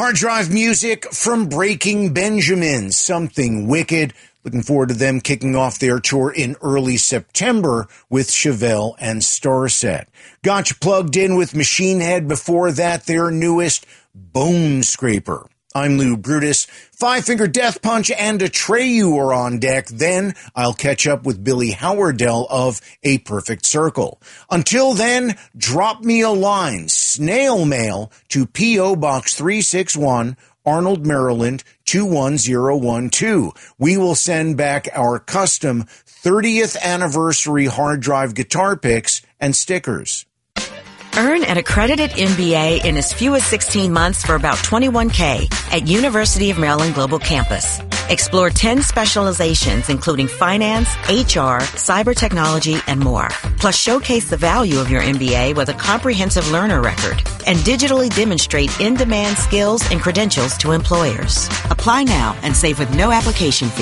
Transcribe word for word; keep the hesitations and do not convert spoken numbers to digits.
Hard drive music from Breaking Benjamin, Something Wicked. Looking forward to them kicking off their tour in early September with Chevelle and Starset. Got you plugged in with Machine Head before that, their newest, Bone Scraper. I'm Lou Brutus. Five Finger Death Punch and Atreyu are on deck. Then I'll catch up with Billy Howardell of A Perfect Circle. Until then, drop me a line, snail mail to P O Box three six one, Arnold, Maryland, two one zero one two. We will send back our custom thirtieth anniversary hard drive guitar picks and stickers. Earn an accredited M B A in as few as sixteen months for about twenty-one thousand dollars at University of Maryland Global Campus. Explore ten specializations, including finance, H R, cyber technology, and more. Plus, showcase the value of your M B A with a comprehensive learner record and digitally demonstrate in-demand skills and credentials to employers. Apply now and save with no application fee.